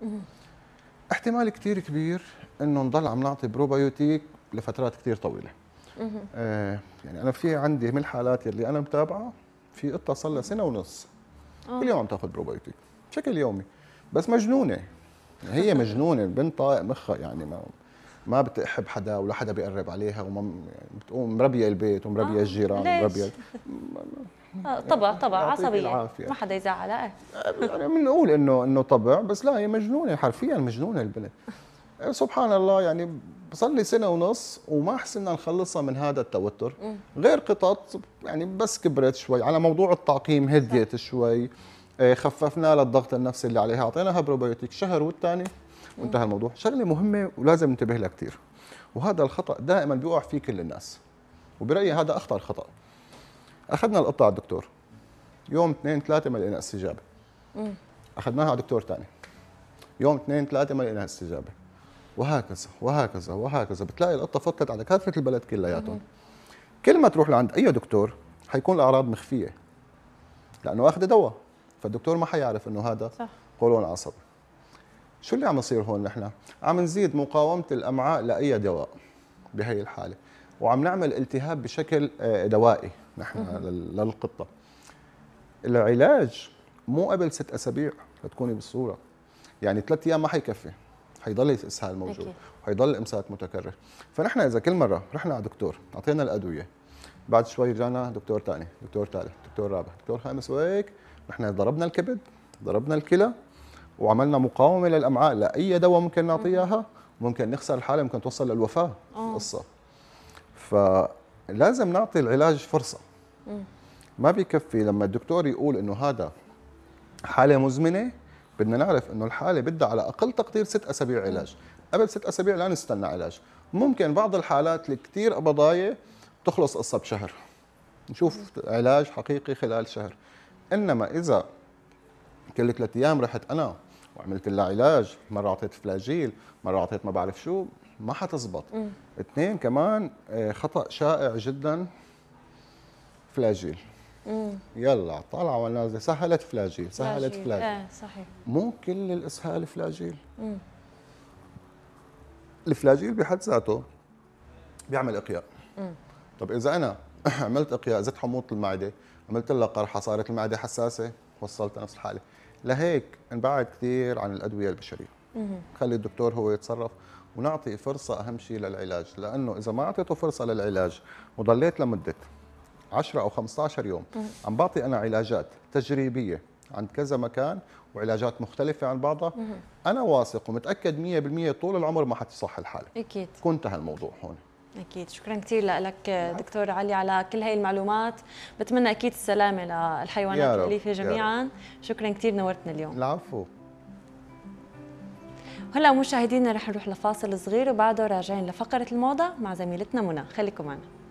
احتمال كثير كبير انه نضل عم نعطي بروبايوتيك لفترات كثير طويله. يعني انا في عندي من الحالات اللي انا متابعه، في قطه صار لها سنه ونص كل يوم عم تاخذ بروبايوتيك بشكل يومي، بس مجنونه. هي مجنونه، البنت طايق مخها، يعني ما بتحب حدا ولا حدا بيقرب عليها، وما بتقوم مربيه البيت ومربيه الجيران ومربيه طبع عصبيه، العافية. ما حدا يزعلها. يعني بنقول انه طبع، بس لا، هي مجنونه، حرفيا مجنونه البنت. سبحان الله، يعني بصار لي سنه ونص وما حسنا نخلصها من هذا التوتر. غير قطط يعني بس كبرت شوي على موضوع التعقيم، هديت شوي، خففنا لها الضغط النفسي اللي عليها، اعطيناها بروبيوتيك شهر والثاني وانتهى الموضوع. شغله مهمه ولازم ننتبه لها كثير، وهذا الخطا دائما بيوقع فيه كل الناس، وبرايي هذا اخطر خطا. اخذنا القطه على الدكتور، يوم 2 3 ما لقينا استجابه. اخذناها على دكتور ثاني، يوم 2 3 ما لقينا استجابه، وهكذا وهكذا وهكذا. بتلاقي القطه فطت على كافه البلد كلياتهم. كل ما تروح لعند اي دكتور حيكون الاعراض مخفيه، لانه اخذ دواء، فالدكتور ما حيعرف انه هذا قولون عصبي. شو اللي عم يصير هون؟ نحن عم نزيد مقاومه الامعاء لاي دواء بهي الحاله، وعم نعمل التهاب بشكل دوائي نحن للقطه. العلاج مو قبل 6 اسابيع لتكوني بالصوره، يعني 3 ايام ما حيكفي، حيضل الاسهال موجود وحيضل الامساك متكرر. فنحن اذا كل مره رحنا على دكتور اعطينا الادويه، بعد شوي رجعنا دكتور ثاني، دكتور ثالث، دكتور رابع، دكتور خامس، وهيك نحن ضربنا الكبد، ضربنا الكلى، وعملنا مقاومه للامعاء لاي دواء ممكن نعطيها، ممكن نخسر الحاله، ممكن توصل للوفاه القصه. فلازم نعطي العلاج فرصه. ما بيكفي لما الدكتور يقول انه هذا حاله مزمنه، بدنا نعرف انه الحاله بدها على اقل تقدير 6 اسابيع علاج. قبل 6 اسابيع لا نستنى علاج. ممكن بعض الحالات اللي كثير قبضايه تخلص قصه بشهر، نشوف علاج حقيقي خلال شهر. انما اذا كل 3 ايام رحت انا وعملت لها علاج، مره اعطيت فلاجيل، مره اعطيت ما بعرف شو، ما حتزبط. 2 كمان خطا شائع جدا، فلاجيل. يلا طالعه ونازله، سهلت فلاجيل، سهلت فلاجيل. صحيح. مو كل الاسهال فلاجيل. الفلاجيل بحد ذاته بيعمل اقياء. طب اذا انا عملت اقياء، زدت حموضه المعده، عملت لها قرحه، صارت المعده حساسه، وصلت نفس الحاله. لهيك نبعد كثير عن الادويه البشريه. خلي الدكتور هو يتصرف، ونعطي فرصه اهم شيء للعلاج، لانه اذا ما اعطيته فرصه للعلاج وضليت لمده 10 أو 15 يوم عم بعطي أنا علاجات تجريبية عند كذا مكان وعلاجات مختلفة عن بعضها، أنا واثق ومتأكد 100% طول العمر ما حتصح الحالة. أكيد. انتهى الموضوع هون. أكيد. شكرا كثير لك دكتور علي على كل هاي المعلومات، بتمنى أكيد السلامة للحيوانات الأليفة جميعا. شكرا كثير، نورتنا اليوم. العفو. هلا مشاهدينا رح نروح لفاصل صغير، وبعده راجعين لفقرة الموضة مع زميلتنا منى، خليكم معنا.